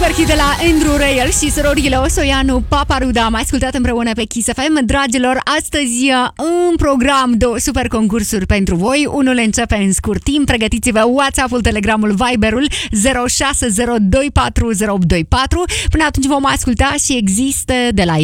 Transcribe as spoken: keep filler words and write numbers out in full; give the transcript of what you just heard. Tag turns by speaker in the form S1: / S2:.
S1: super hit de la Andrew Rayel și surorile Osoianu Paparuda. Am ascultat împreună pe Kiss F M. Dragilor, astăzi în program două super concursuri pentru voi. Unul începe în scurt timp. Pregătiți-vă WhatsApp-ul, Telegramul, Viber-ul zero șase zero doi patru zero opt doi patru. Până atunci vom asculta și există de la